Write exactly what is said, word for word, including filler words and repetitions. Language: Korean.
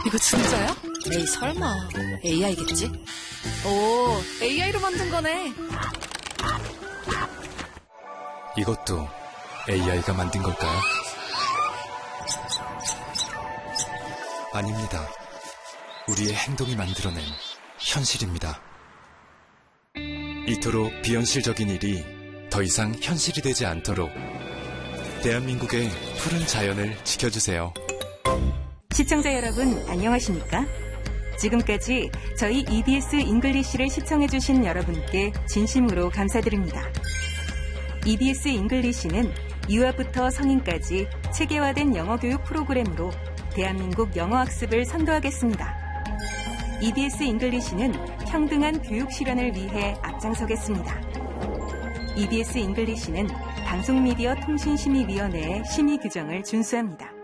이거 진짜야? 에이, 설마. 에이아이겠지? 오, 에이아이로 만든 거네. 이것도 에이아이가 만든 걸까요? 아닙니다. 우리의 행동이 만들어낸 현실입니다. 이토록 비현실적인 일이 더 이상 현실이 되지 않도록 대한민국의 푸른 자연을 지켜주세요. 시청자 여러분, 안녕하십니까? 지금까지 저희 이비에스 잉글리시를 시청해주신 여러분께 진심으로 감사드립니다. 이비에스 잉글리시는 유아부터 성인까지 체계화된 영어 교육 프로그램으로 대한민국 영어 학습을 선도하겠습니다. 이비에스 잉글리시는 평등한 교육 실현을 위해 앞장서겠습니다. 이비에스 잉글리시는 방송미디어 통신심의위원회의 심의 규정을 준수합니다.